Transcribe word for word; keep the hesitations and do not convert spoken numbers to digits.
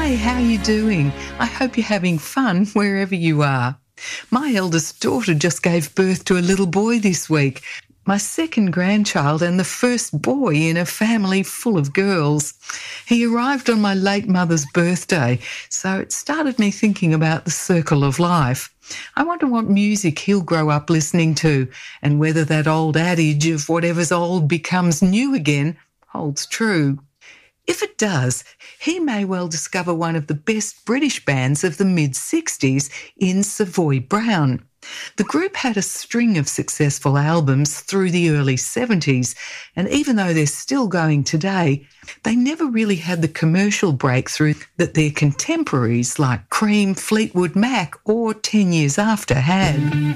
Hey, how you doing? I hope you're having fun wherever you are. My eldest daughter just gave birth to a little boy this week, my second grandchild and the first boy in a family full of girls. He arrived on my late mother's birthday, so it started me thinking about the circle of life. I wonder what music he'll grow up listening to and whether that old adage of whatever's old becomes new again holds true. If it does, he may well discover one of the best British bands of the mid-sixties in Savoy Brown. The group had a string of successful albums through the early seventies, and even though they're still going today, they never really had the commercial breakthrough that their contemporaries like Cream, Fleetwood Mac or Ten Years After had.